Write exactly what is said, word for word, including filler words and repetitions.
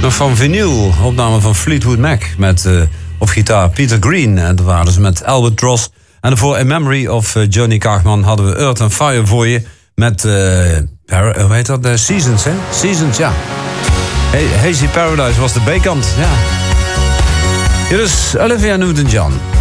Nog van vinyl, opname van Fleetwood Mac met uh, op gitaar Peter Green. En dat waren ze met Albatross. En daarvoor In Memory of uh, Johnny Kaagman hadden we Earth and Fire voor je. Met, uh, Par- hoe heet dat? Uh, Seasons, hè? Seasons, ja. Hey, Hazy Paradise was de B-kant, ja. Hier is Olivia Newton-John.